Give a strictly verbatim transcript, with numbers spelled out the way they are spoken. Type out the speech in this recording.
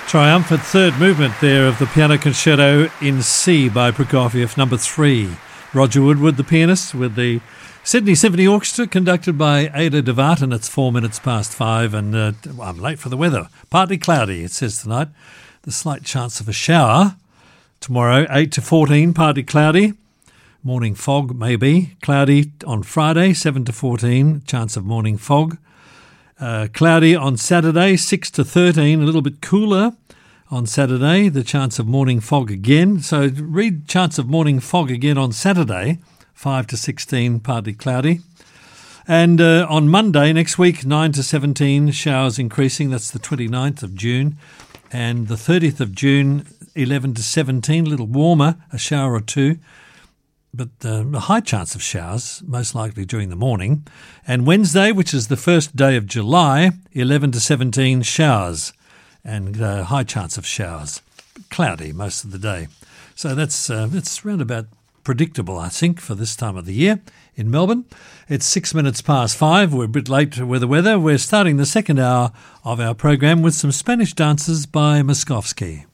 Triumphant third movement there of the Piano Concerto in C by Prokofiev, number three. Roger Woodward, the pianist, with the Sydney Symphony Orchestra, conducted by Ada de Waart, and it's four minutes past five, and uh, well, I'm late for the weather. Partly cloudy, it says tonight. The slight chance of a shower. Tomorrow, eight to fourteen, partly cloudy. Morning fog, maybe. Cloudy on Friday, seven to fourteen, chance of morning fog. Uh, cloudy on Saturday, six to thirteen, a little bit cooler on Saturday, the chance of morning fog again. So read chance of morning fog again on Saturday, five to sixteen, partly cloudy. And uh, on Monday next week, nine to seventeen, showers increasing. That's the twenty-ninth of June. And the thirtieth of June, eleven to seventeen, a little warmer, a shower or two. But uh, a high chance of showers, most likely during the morning. And Wednesday, which is the first day of July, eleven to seventeen, showers. And uh, high chance of showers. Cloudy most of the day. So that's uh, that's round about predictable, I think, for this time of the year in Melbourne. It's six minutes past five. We're a bit late with the weather. We're starting the second hour of our program with some Spanish dances by Moskowski.